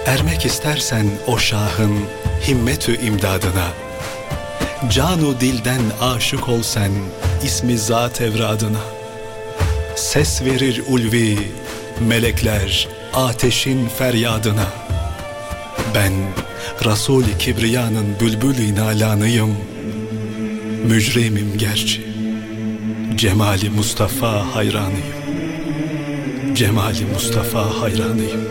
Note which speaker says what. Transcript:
Speaker 1: Ermek istersen o şahın himmetü imdadına, canu dilden aşık ol sen ismi zat evradına. Ses verir ulvi melekler ateşin feryadına. Ben Resul-i Kibriya'nın bülbül-i nalanıyım. Mücrimim gerçi, Cemali Mustafa hayranıyım. Cemali Mustafa hayranıyım.